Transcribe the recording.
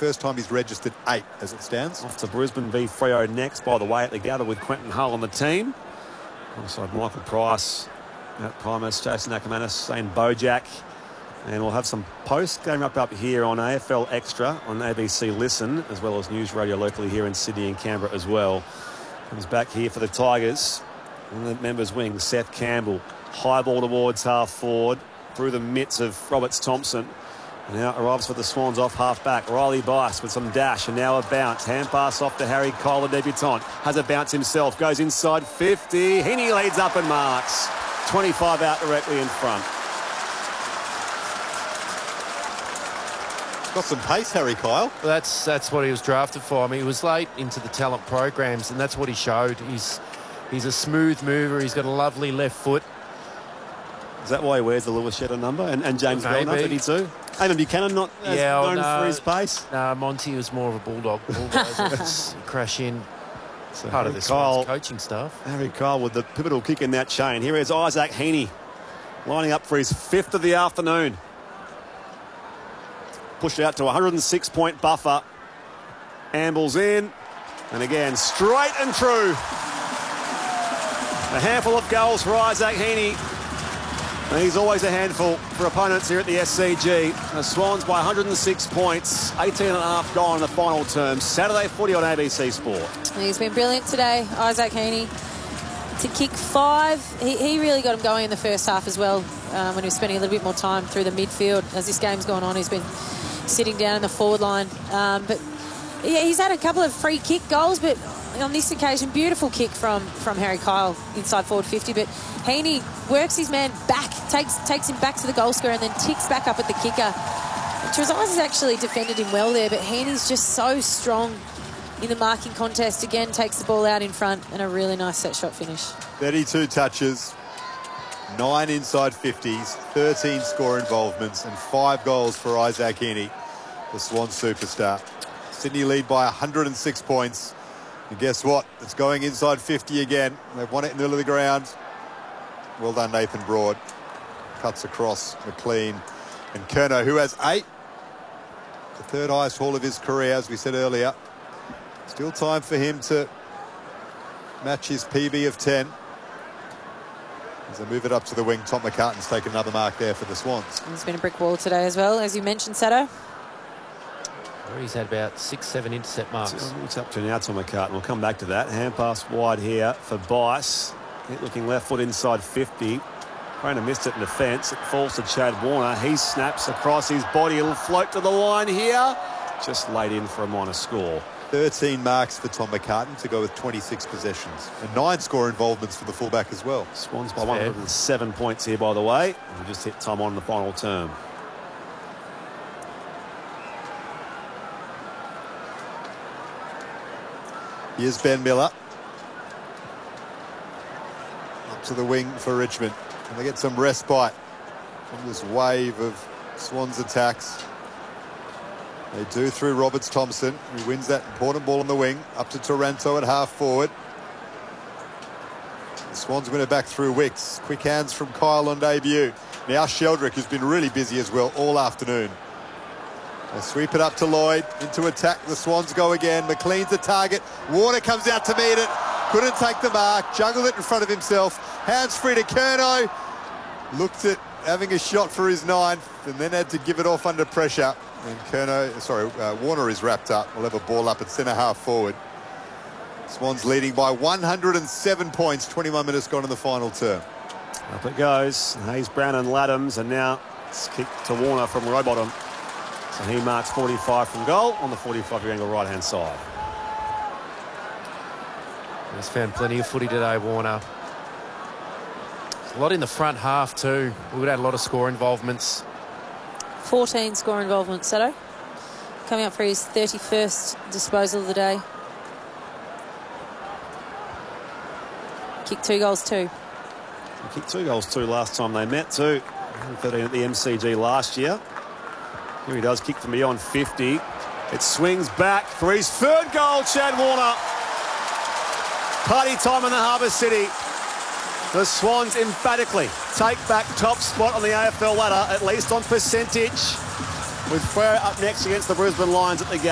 First time he's registered 8 as it stands. Off to Brisbane v Freo next, by the way, at the gather with Quentin Hull on the team. Alongside Michael Price, Matt Primus, Jason Ackermanis, Zane Bojack. And we'll have some post-game wrap-up here on AFL Extra on ABC Listen, as well as news radio locally here in Sydney and Canberra as well. Comes back here for the Tigers. On the members' wing, Seth Campbell. High ball towards half forward, through the mitts of Roberts Thompson. And now arrives for the Swans off half-back. Riley Bice with some dash, and now a bounce. Hand pass off to Harry Cole, the debutant. Has a bounce himself, goes inside 50. Heaney leads up and marks. 25 out directly in front. Got some pace, Harry Kyle. Well, that's what he was drafted for. I mean, he was late into the talent programs, and that's what he showed. He's a smooth mover. He's got a lovely left foot. Is that why he wears the Lewis Shedder number? And James Milner, 32? Eamon Buchanan not as known for his pace? No, Monty was more of a bulldog. Bulldozer. Crash in. So part of this coaching staff. Harry Kyle with the pivotal kick in that chain. Here is Isaac Heaney lining up for his 5th of the afternoon. Pushed out to a 106-point buffer. Ambles in. And again, straight and true. A handful of goals for Isaac Heaney. And he's always a handful for opponents here at the SCG. The Swans by 106 points. 18 and a half gone in the final term. Saturday footy on ABC Sport. He's been brilliant today, Isaac Heaney. To kick 5, he really got him going in the first half as well, when he was spending a little bit more time through the midfield. As this game's gone on, he's been sitting down in the forward line. But yeah, he's had a couple of free kick goals, but on this occasion, beautiful kick from Harry Kyle inside forward 50. But Heaney works his man back, takes him back to the goal square and then ticks back up at the kicker. Trezise has actually defended him well there, but Heaney's just so strong in the marking contest. Again, takes the ball out in front and a really nice set shot finish. 32 touches, 9 inside 50s, 13 score involvements and 5 goals for Isaac Heaney, the Swan superstar. Sydney lead by 106 points. And guess what? It's going inside 50 again. They've won it in the middle of the ground. Well done, Nathan Broad. Cuts across McLean and Curnow, who has 8. The 3rd highest haul of his career, as we said earlier. Still time for him to match his PB of 10. As they move it up to the wing, Tom McCartan's taken another mark there for the Swans. It's been a brick wall today as well, as you mentioned, Sato. He's had about 6-7 intercept marks. It's up to now, Tom McCartan. We'll come back to that. Hand pass wide here for Bice. Looking left foot inside 50. Rayner missed it in defence. It falls to Chad Warner. He snaps across his body. It'll float to the line here. Just laid in for a minor score. 13 marks for Tom McCartan to go with 26 possessions. And 9 score involvements for the fullback as well. Swans by 107 points here, by the way. And we just hit Tom on the final term. Here's Ben Miller. Up to the wing for Richmond. And they get some respite from this wave of Swans attacks. They do through Roberts Thompson, who wins that important ball on the wing. Up to Taranto at half forward. The Swans win it back through Wicks. Quick hands from Kyle on debut. Now Sheldrick, who's been really busy as well all afternoon. They sweep it up to Lloyd. Into attack, the Swans go again. McLean's the target. Warner comes out to meet it. Couldn't take the mark. Juggled it in front of himself. Hands free to Curnow. Looked at having a shot for his 9th and then had to give it off under pressure. And Warner is wrapped up. We'll have a ball up at centre half forward. Swans leading by 107 points. 21 minutes gone in the final term. Up it goes. Hayes, Brown and Laddams, and now it's kicked to Warner from Rowbottom. So he marks 45 from goal on the 45-degree angle right-hand side. He's found plenty of footy today, Warner. A lot in the front half too. We would have had a lot of score involvements. 14 score involvements, Sato. Coming up for his 31st disposal of the day. Kicked 2 goals too. He kicked 2 goals too last time they met too. 13 at the MCG last year. Here he does, kick from beyond 50. It swings back for his 3rd goal, Chad Warner. Party time in the Harbour City. The Swans emphatically take back top spot on the AFL ladder, at least on percentage, with Freo up next against the Brisbane Lions at the gap.